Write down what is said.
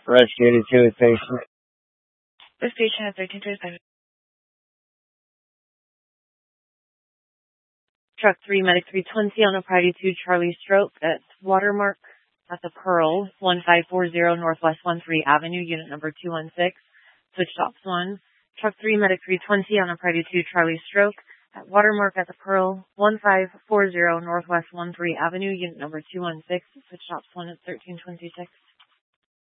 Rescue to two patient. This patient at 1335. Truck 3, Medic 320 on a Priority 2 Charlie Stroke at Watermark at the Pearl, 1540 Northwest 13 Avenue, unit number 216. Switch stops 1. Truck 3, Medic 320 on a Priority 2 Charlie Stroke at Watermark at the Pearl, 1540 Northwest 13 Avenue, unit number 216. Switch stops 1 at 1326.